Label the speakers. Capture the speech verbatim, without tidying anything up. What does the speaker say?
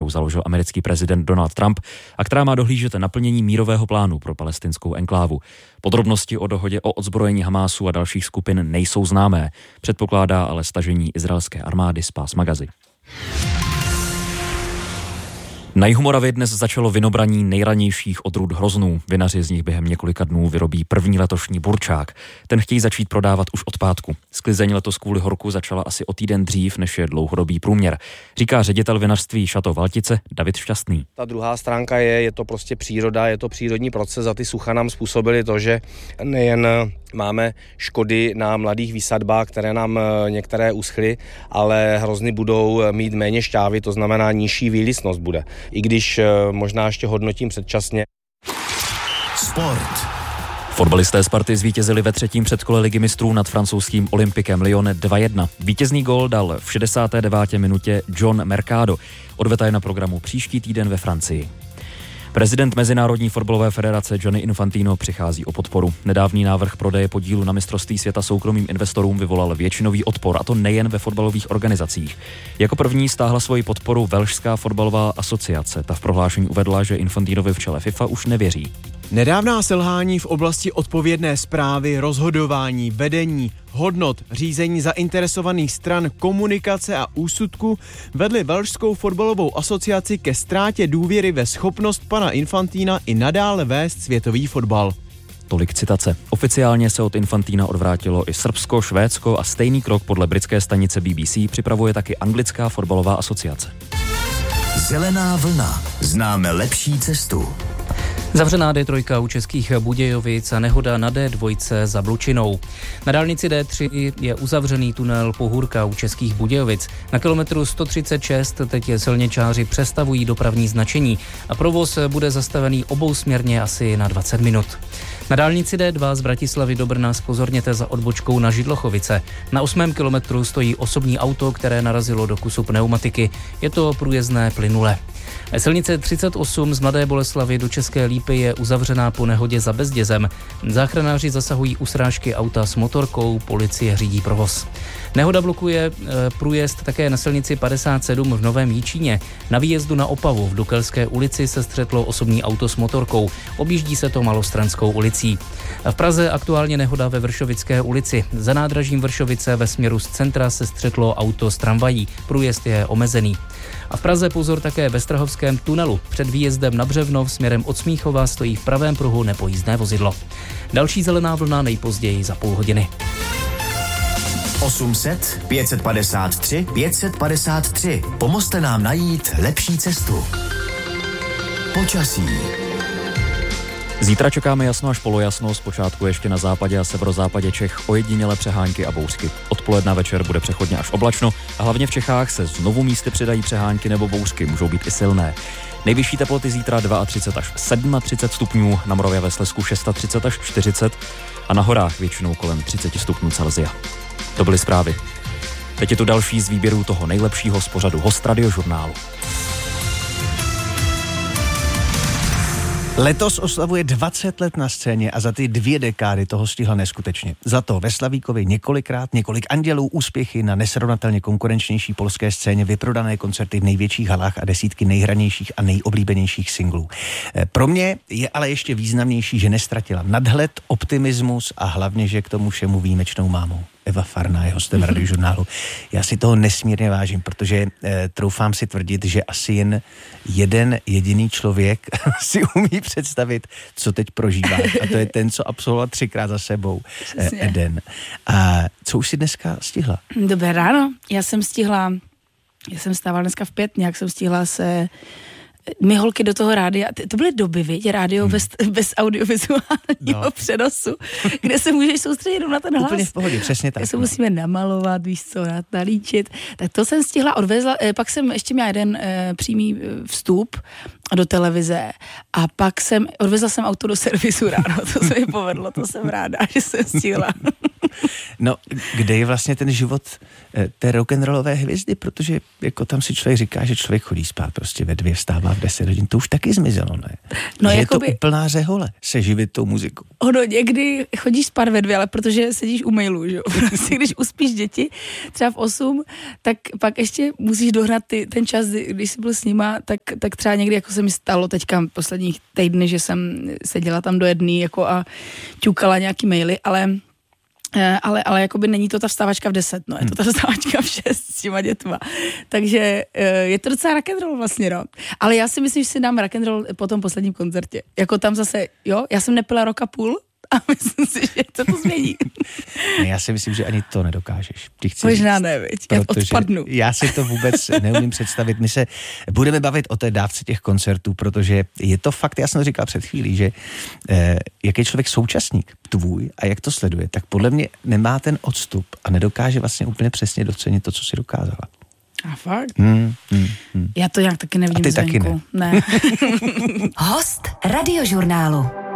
Speaker 1: kterou založil americký prezident Donald Trump a která má dohlížet naplnění mírového plánu pro palestinskou enklávu. Podrobnosti o dohodě o odzbrojení Hamásu a dalších skupin nejsou známé. Předpokládá ale stažení izraelské armády z pásma Gazy. Na Jihomoravě dnes začalo vynobraní nejranějších odrůd hroznů. Vinaři z nich během několika dnů vyrobí první letošní burčák. Ten chtějí začít prodávat už od pátku. Sklizeň letos kvůli horku začala asi o týden dřív, než je dlouhodobý průměr, říká ředitel vinařství Šato Valtice David Šťastný.
Speaker 2: Ta druhá stránka je, je to prostě příroda, je to přírodní proces a ty sucha nám způsobily to, že nejen máme škody na mladých výsadbách, které nám některé uschly, ale hrozny budou mít méně šťávy, to znamená nižší výlisnost bude. I když možná ještě hodnotím předčasně.
Speaker 3: Sport.
Speaker 1: Fotbalisté Sparty zvítězili ve třetím předkole Ligy mistrů nad francouzským Olympikem Lyon dva jedna. Vítězný gól dal v šedesáté deváté minutě John Mercado. Odveta je na programu příští týden ve Francii. Prezident Mezinárodní fotbalové federace Gianni Infantino přichází o podporu. Nedávný návrh prodeje podílu na mistrovství světa soukromým investorům vyvolal většinový odpor, a to nejen ve fotbalových organizacích. Jako první stáhla svoji podporu Velšská fotbalová asociace. Ta v prohlášení uvedla, že Infantinovi v čele FIFA už nevěří.
Speaker 4: Nedávná selhání v oblasti odpovědné správy, rozhodování, vedení, hodnot, řízení zainteresovaných stran, komunikace a úsudku vedly Velšskou fotbalovou asociaci ke ztrátě důvěry ve schopnost pana Infantina i nadále vést světový fotbal.
Speaker 1: Tolik citace. Oficiálně se od Infantina odvrátilo i Srbsko, Švédsko a stejný krok podle britské stanice B B C připravuje taky anglická fotbalová asociace.
Speaker 3: Zelená vlna. Známe lepší cestu.
Speaker 5: Zavřená D tři u Českých Budějovic a nehoda na D dva za Blučinou. Na dálnici D tři je uzavřený tunel Pohůrka u Českých Budějovic. Na kilometru sto třicet šest teď silničáři přestavují dopravní značení a provoz bude zastavený obousměrně asi na dvacet minut. Na dálnici D dva z Bratislavy do Brna zpozorněte za odbočkou na Židlochovice. Na osmém kilometru stojí osobní auto, které narazilo do kusu pneumatiky. Je to průjezdné plynule. Silnice třicet osm z Mladé Boleslavi do České Lípy je uzavřená po nehodě za Bezdězem. Záchranáři zasahují u srážky auta s motorkou, policie řídí provoz. Nehoda blokuje e, průjezd také na silnici padesát sedm v Novém Jičíně. Na výjezdu na Opavu v Dukelské ulici se střetlo osobní auto s motorkou. Objíždí se to Malostranskou ulicí. V Praze aktuálně nehoda ve Vršovické ulici. Za nádražím Vršovice ve směru z centra se střetlo auto s tramvají. Průjezd je omezený. A v Praze pozor také ve Strahovském tunelu. Před výjezdem na Břevnov směrem od Smíchova stojí v pravém pruhu nepojízdné vozidlo. Další zelená vlna nejpozději za půl hodiny.
Speaker 3: osm set, pět set padesát tři, pět set padesát tři. Pomozte nám najít lepší cestu. Počasí.
Speaker 1: Zítra čekáme jasno až polojasno, zpočátku ještě na západě a severozápadě Čech ojedinělé přehánky a bouřky. Odpoledne večer bude přechodně až oblačno a hlavně v Čechách se znovu místy přidají přehánky nebo bouřky, můžou být i silné. Nejvyšší teploty zítra třicet dva až třicet sedm stupňů, na Moravě a ve Slezsku třicet šest až čtyřicet a na horách většinou kolem třicet stupňů Celsia. To byly zprávy. Teď je tu další z výběrů toho nejlepšího z pořadu Host Radiožurnálu.
Speaker 6: Letos oslavuje dvacet let na scéně a za ty dvě dekády toho stihla neskutečně. Za to ve Slavíkově několikrát, několik andělů, úspěchy na nesrovnatelně konkurenčnější polské scéně, vyprodané koncerty v největších halách a desítky nejhranějších a nejoblíbenějších singlů. Pro mě je ale ještě významnější, že nestratila nadhled, optimismus a hlavně, že k tomu všemu výjimečnou mámou. Eva Farná je hostem Radiožurnálu. Já si toho nesmírně vážím, protože e, troufám si tvrdit, že asi jen jeden jediný člověk si umí představit, co teď prožívá. A to je ten, co absolvoval třikrát za sebou e, Eden. A co už si dneska stihla?
Speaker 7: Dobré ráno. Já jsem stihla, já jsem stávala dneska v pět, nějak jsem stihla se my holky do toho rádia, to byly doby, viď, rádio hmm. bez, bez audiovizuálního no. přenosu, kde se můžeš soustředit jenom na ten hlas.
Speaker 6: Úplně v pohodě, přesně tak.
Speaker 7: Tak se no. musíme namalovat, víš co, nalíčit. Tak to jsem stihla, odvezla, pak jsem ještě měla jeden e, přímý vstup do televize a pak jsem, odvezla jsem auto do servisu ráno, to se mi povedlo, to jsem ráda, že jsem stihla.
Speaker 6: No, kde je vlastně ten život té rock'n'rollové hvězdy, protože jako tam si člověk říká, že člověk chodí spát prostě ve dvě, vstává v deset hodin, to už taky zmizelo, ne? No, je to úplná řehole, se živit tou muzikou.
Speaker 7: Ono, někdy chodíš spát ve dvě, ale protože sedíš u mailu, že jo, prostě když uspíš děti třeba v osm, tak pak ještě musíš dohnat ty, ten čas, když jsi byl s nima, tak, tak třeba někdy, jako se mi stalo teďka posledních týdny, že jsem seděla tam do jedný jako a ťukala nějaký maily, ale Ale, ale jakoby není to ta vstávačka v deset, no, je to ta vstávačka v šest s těma dětma. Takže je to docela rock'n'roll vlastně, no. Ale já si myslím, že si dám rock'n'roll po tom posledním koncertě. Jako tam zase, jo, já jsem nepila rok a půl a myslím si, že to to změní.
Speaker 6: Ne, já si myslím, že ani to nedokážeš.
Speaker 7: Možná ne, viď? Já odpadnu.
Speaker 6: Já si to vůbec neumím představit. My se budeme bavit o té dávce těch koncertů, protože je to fakt, já jsem to říkal před chvílí, že eh, jak je člověk současník tvůj a jak to sleduje, tak podle mě nemá ten odstup a nedokáže vlastně úplně přesně docenit to, co si dokázala.
Speaker 7: A fakt?
Speaker 6: Hmm, hmm, hmm.
Speaker 7: Já to nějak taky nevidím
Speaker 6: a ty
Speaker 7: zvenku.
Speaker 6: Taky ne.
Speaker 7: ne.
Speaker 8: Host Radiožurnálu.